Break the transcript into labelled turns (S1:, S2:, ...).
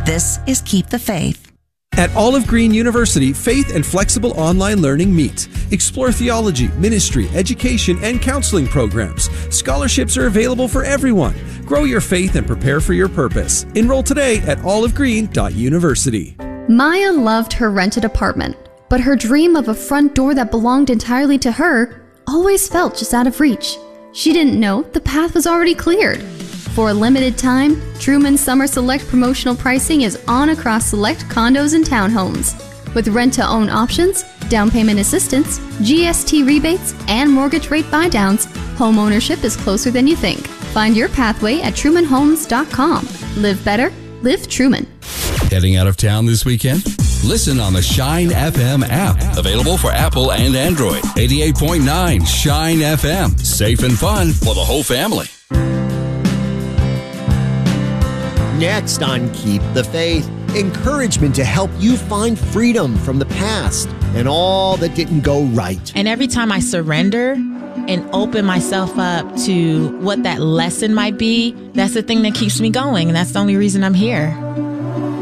S1: This is Keep the Faith.
S2: At Olive Green University, faith and flexible online learning meet. Explore theology, ministry, education, and counseling programs. Scholarships are available for everyone. Grow your faith and prepare for your purpose. Enroll today at olivegreen.university.
S3: Maya loved her rented apartment, but her dream of a front door that belonged entirely to her always felt just out of reach. She didn't know the path was already cleared. For a limited time, Truman's Summer Select promotional pricing is on across select condos and townhomes. With rent-to-own options, down payment assistance, GST rebates, and mortgage rate buydowns, homeownership is closer than you think. Find your pathway at trumanhomes.com. Live better, live Truman.
S4: Heading out of town this weekend? Listen on the Shine FM app. Available for Apple and Android. 88.9 Shine FM. Safe and fun for the whole family.
S5: Next on Keep the Faith, encouragement to help you find freedom from the past and all that didn't go right.
S6: And every time I surrender and open myself up to what that lesson might be, that's the thing that keeps me going. And that's the only reason I'm here.